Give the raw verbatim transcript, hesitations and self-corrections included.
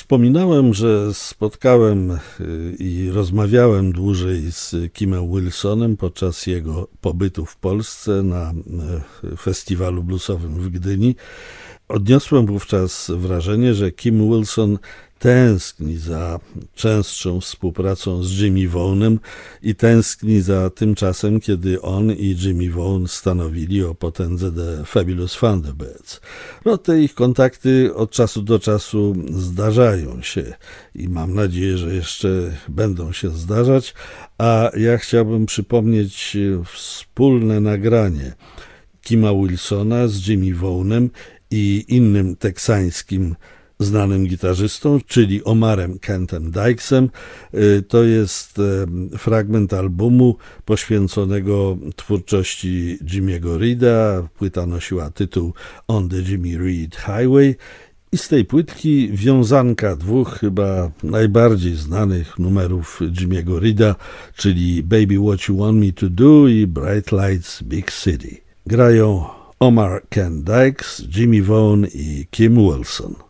Wspominałem, że spotkałem i rozmawiałem dłużej z Kimem Wilsonem podczas jego pobytu w Polsce na festiwalu bluesowym w Gdyni. Odniosłem wówczas wrażenie, że Kim Wilson tęskni za częstszą współpracą z Jimmy Vaughanem i tęskni za tym czasem, kiedy on i Jimmy Vaughan stanowili o potędze The Fabulous Thunderbirds. No, te ich kontakty od czasu do czasu zdarzają się i mam nadzieję, że jeszcze będą się zdarzać, a ja chciałbym przypomnieć wspólne nagranie Kima Wilsona z Jimmy Vaughanem i innym teksańskim znanym gitarzystą, czyli Omarem Kentem Dykesem. To jest fragment albumu poświęconego twórczości Jimmy'ego Reeda. Płyta nosiła tytuł On the Jimmy Reed Highway i z tej płytki wiązanka dwóch chyba najbardziej znanych numerów Jimmy'ego Reeda, czyli Baby What You Want Me to Do i Bright Lights Big City. Grają Omar Kent Dykes, Jimmy Vaughan i Kim Wilson.